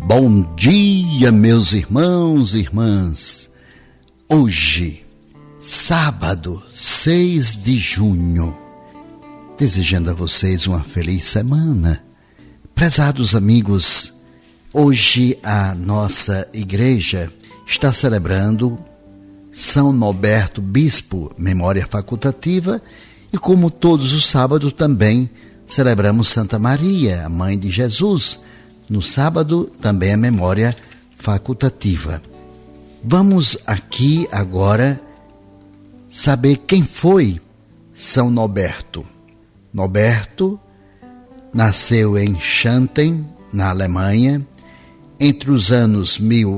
Bom dia, meus irmãos e irmãs. Hoje, sábado, 6 de junho, desejando a vocês uma feliz semana. Prezados amigos, hoje a nossa igreja está celebrando São Norberto Bispo, memória facultativa, e como todos os sábados também celebramos Santa Maria, a Mãe de Jesus. No sábado também é memória facultativa. Vamos aqui agora saber quem foi São Norberto. Norberto nasceu em Xanten, na Alemanha, entre os anos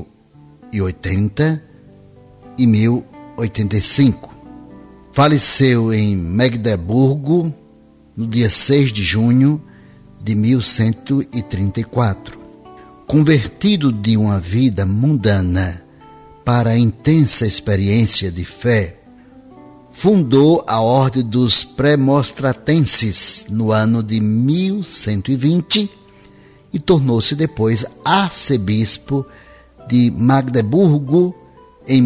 1080 e 1085. Faleceu em Magdeburgo no dia 6 de junho de 1134. Convertido de uma vida mundana para a intensa experiência de fé, fundou a Ordem dos Premonstratenses no ano de 1120 e tornou-se depois arcebispo de Magdeburgo em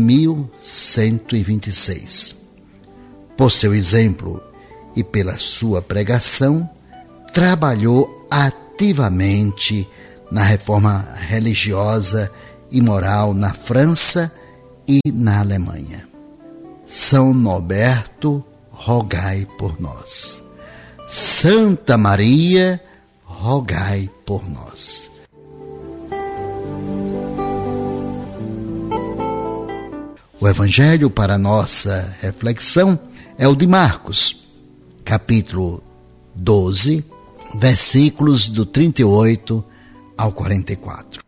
1126. Por seu exemplo e pela sua pregação, trabalhou ativamente na reforma religiosa e moral na França e na Alemanha. São Norberto, rogai por nós. Santa Maria, rogai por nós. O Evangelho para nossa reflexão é o de Marcos, capítulo 12, versículos do 38 ao 44.